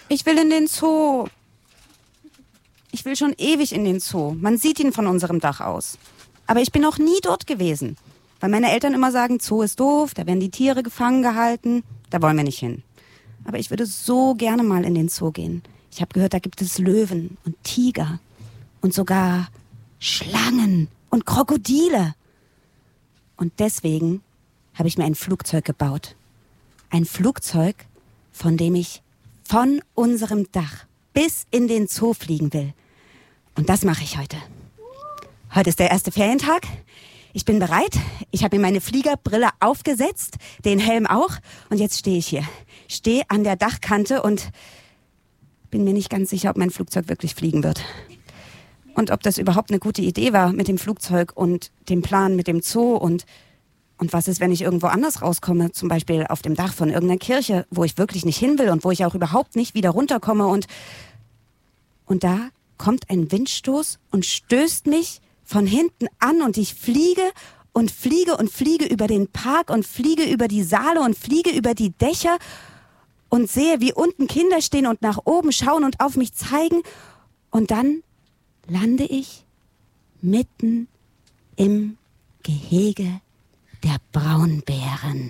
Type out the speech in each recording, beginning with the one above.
Ich will in den Zoo. Ich will schon ewig in den Zoo. Man sieht ihn von unserem Dach aus. Aber ich bin noch nie dort gewesen. Weil meine Eltern immer sagen, Zoo ist doof, da werden die Tiere gefangen gehalten. Da wollen wir nicht hin. Aber ich würde so gerne mal in den Zoo gehen. Ich habe gehört, da gibt es Löwen und Tiger und sogar Schlangen und Krokodile. Und deswegen habe ich mir ein Flugzeug gebaut. Ein Flugzeug, von dem ich von unserem Dach bis in den Zoo fliegen will. Und das mache ich heute. Heute ist der erste Ferientag. Ich bin bereit. Ich habe mir meine Fliegerbrille aufgesetzt, den Helm auch. Und jetzt stehe ich hier. Stehe an der Dachkante und bin mir nicht ganz sicher, ob mein Flugzeug wirklich fliegen wird. Und ob das überhaupt eine gute Idee war mit dem Flugzeug und dem Plan mit dem Zoo und was ist, wenn ich irgendwo anders rauskomme, zum Beispiel auf dem Dach von irgendeiner Kirche, wo ich wirklich nicht hin will und wo ich auch überhaupt nicht wieder runterkomme und da kommt ein Windstoß und stößt mich von hinten an und ich fliege und fliege und fliege über den Park und fliege über die Saale und fliege über die Dächer und sehe, wie unten Kinder stehen und nach oben schauen und auf mich zeigen und dann lande ich mitten im Gehege der Braunbären.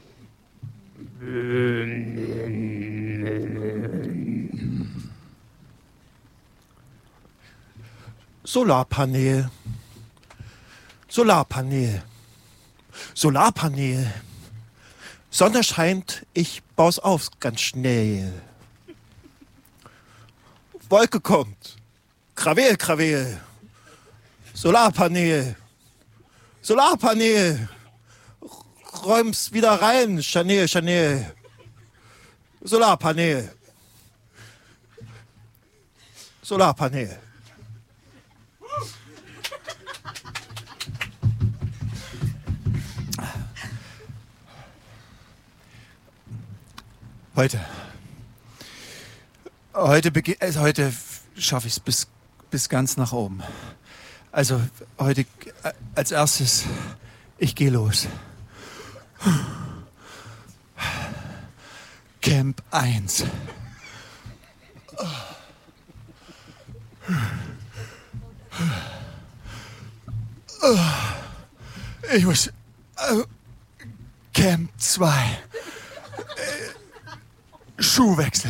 Solarpanel. Solarpanel. Solarpanel. Sonne scheint, ich bau's auf ganz schnell. Wolke kommt. Krawel, Krawel. Solarpanel. Solarpanel. Räum's wieder rein, Chanel, Chanel. Solarpanel. Solarpanel. Heute schaffe ich es bis ganz nach oben. Also heute als erstes, ich gehe los. Camp 1. Ich muss... Camp 2. Schuhwechsel.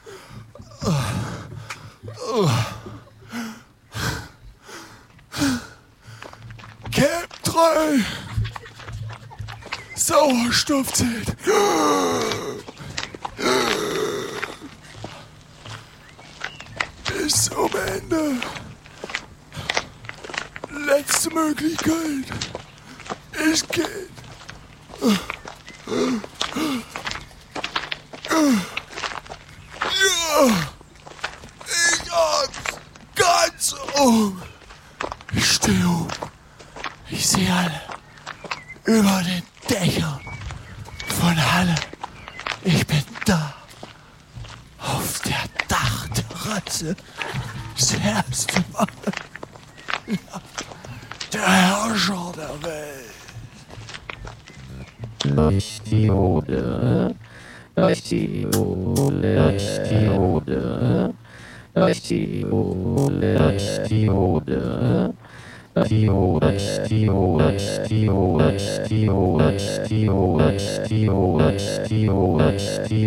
Camp 3. Sauerstoffzelt. Bis zum Ende. Letzte Möglichkeit. Es geht. Ja, ich hab's ganz oben. Ich stehe oben. Ich sehe alle. Über den Dächern von Halle. Ich bin da. Auf der Dachterrasse. Das erste Mal. Ja, der Herrscher der Welt. Leuchtdiode, Leuchtdiode, Leuchtdiode, Leuchtdiode, Leuchtdiode. Diode, Diode, Diode, Diode, Diode, Diode, Diode, Diode.